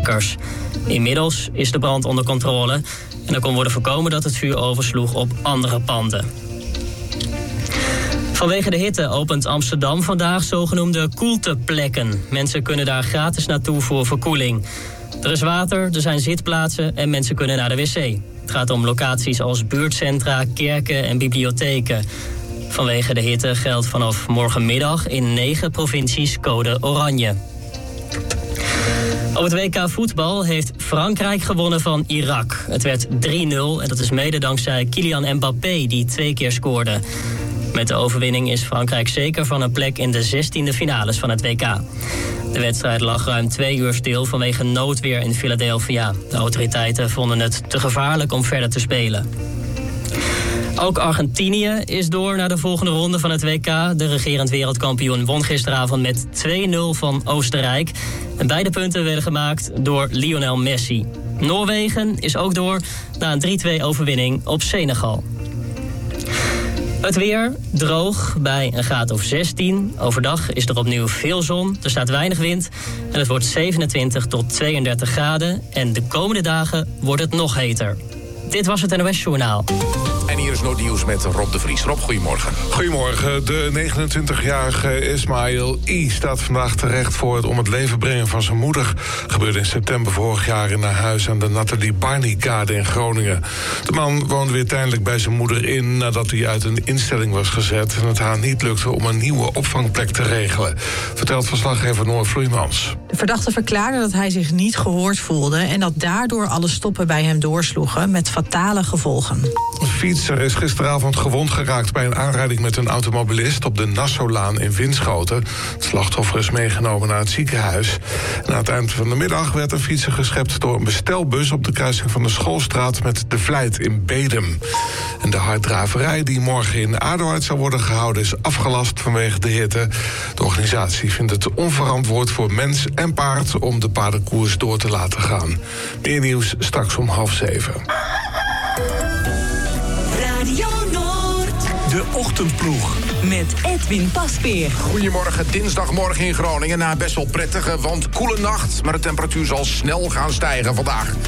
bewakers. Inmiddels is de brand onder controle en er kon worden voorkomen dat het vuur oversloeg op andere panden. Vanwege de hitte opent Amsterdam vandaag zogenoemde koelteplekken. Mensen kunnen daar gratis naartoe voor verkoeling. Er is water, er zijn zitplaatsen en mensen kunnen naar de wc. Het gaat om locaties als buurtcentra, kerken en bibliotheken. Vanwege de hitte geldt vanaf morgenmiddag in 9 provincies code oranje. Op het WK voetbal heeft Frankrijk gewonnen van Irak. Het werd 3-0 en dat is mede dankzij Kylian Mbappé die 2 keer scoorde. Met de overwinning is Frankrijk zeker van een plek in de 16e finales van het WK. De wedstrijd lag ruim 2 uur stil vanwege noodweer in Philadelphia. De autoriteiten vonden het te gevaarlijk om verder te spelen. Ook Argentinië is door naar de volgende ronde van het WK. De regerend wereldkampioen won gisteravond met 2-0 van Oostenrijk. En beide punten werden gemaakt door Lionel Messi. Noorwegen is ook door na een 3-2 overwinning op Senegal. Het weer, droog, bij een graad of 16. Overdag is er opnieuw veel zon, er staat weinig wind en het wordt 27 tot 32 graden. En de komende dagen wordt het nog heter. Dit was het NOS Journaal. En hier is nog nieuws met Rob de Vries. Rob, goedemorgen. Goedemorgen. De 29-jarige Ismail I. staat vandaag terecht voor het om het leven brengen van zijn moeder. Gebeurde in september vorig jaar in haar huis aan de Nathalie Barney-kade in Groningen. De man woonde weer tijdelijk bij zijn moeder in nadat hij uit een instelling was gezet en het haar niet lukte om een nieuwe opvangplek te regelen. Vertelt verslaggever Noor Vloeimans. De verdachte verklaarde dat hij zich niet gehoord voelde en dat daardoor alle stoppen bij hem doorsloegen met fatale gevolgen. Een fietser is gisteravond gewond geraakt bij een aanrijding met een automobilist op de Nassaulaan in Winschoten. Het slachtoffer is meegenomen naar het ziekenhuis. En aan het eind van de middag werd een fietser geschept door een bestelbus op de kruising van de Schoolstraat met de Vlijt in Bedum. En de harddraverij die morgen in Aardoord zal worden gehouden is afgelast vanwege de hitte. De organisatie vindt het onverantwoord voor mens en paard om de paardenkoers door te laten gaan. Meer nieuws straks om 6:30. Radio Noord. De Ochtendploeg. Met Edwin Paspeer. Goedemorgen, dinsdagmorgen in Groningen. Na best wel prettige, want koele nacht. Maar de temperatuur zal snel gaan stijgen vandaag.